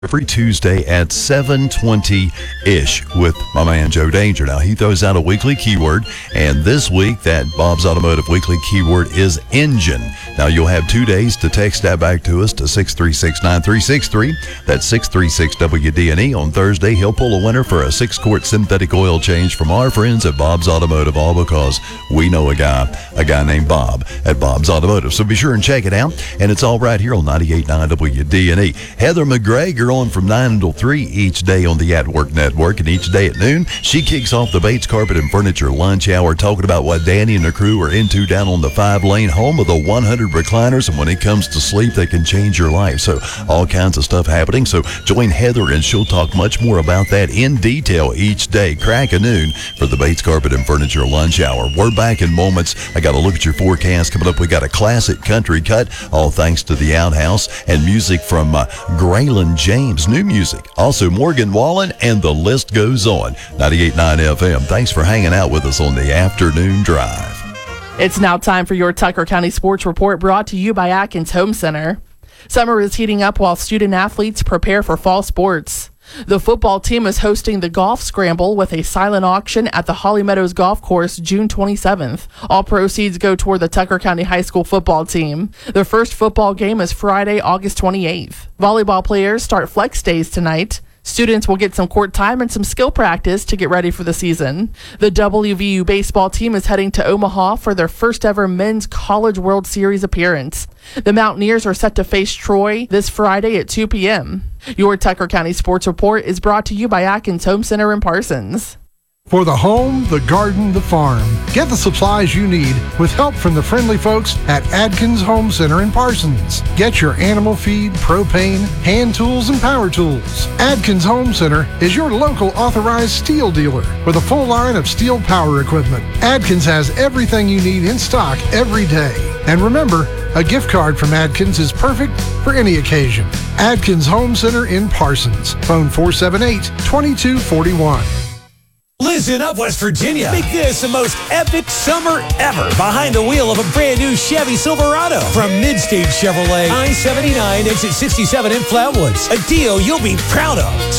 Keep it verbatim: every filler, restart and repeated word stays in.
every Tuesday at seven twenty-ish with my man Joe Danger. Now, he throws out a weekly keyword, and this week that Bob's Automotive weekly keyword is engine. Now, you'll have two days to text that back to us to six three six, nine three six three. That's six three six W D N E. On Thursday, he'll pull a winner for a six-quart synthetic oil change from our friends at Bob's Automotive, all because we know a guy, a guy named Bob at Bob's Automotive. So be sure and check it out, and it's all right here on ninety-eight point nine W D N E. Heather McGregor on from nine until three each day on the At Work Network, and each day at noon, she kicks off the Bates Carpet and Furniture lunch hour talking about what Danny and the crew are into down on the five-lane, home of the one hundred recliners, and when it comes to sleep, they can change your life. So all kinds of stuff happening. So join Heather, and she'll talk much more about that in detail each day, crack of noon, for the Bates Carpet and Furniture lunch hour. We're back in moments. I got to look at your forecast coming up. We got a classic country cut, all thanks to the Outhouse, and music from uh, Graylin James. New music. Also Morgan Wallen, and the list goes on. ninety-eight point nine F M. Thanks for hanging out with us on the afternoon drive. It's now time for your Tucker County Sports Report, brought to you by Atkins Home Center. Summer is heating up while student athletes prepare for fall sports. The football team is hosting the Golf Scramble with a silent auction at the Holly Meadows Golf Course June twenty-seventh. All proceeds go toward the Tucker County High School football team. The first football game is Friday, August twenty-eighth. Volleyball players start flex days tonight. Students will get some court time and some skill practice to get ready for the season. The W V U baseball team is heading to Omaha for their first ever Men's College World Series appearance. The Mountaineers are set to face Troy this Friday at two p.m. Your Tucker County Sports Report is brought to you by Atkins Home Center in Parsons. For the home, the garden, the farm, get the supplies you need with help from the friendly folks at Adkins Home Center in Parsons. Get your animal feed, propane, hand tools, and power tools. Adkins Home Center is your local authorized steel dealer with a full line of steel power equipment. Adkins has everything you need in stock every day. And remember, a gift card from Adkins is perfect for any occasion. Adkins Home Center in Parsons. Phone four seven eight, two two four one. Listen up, West Virginia. Make this the most epic summer ever behind the wheel of a brand new Chevy Silverado from Midstage Chevrolet, I seventy-nine, exit sixty-seven in Flatwoods. A deal you'll be proud of.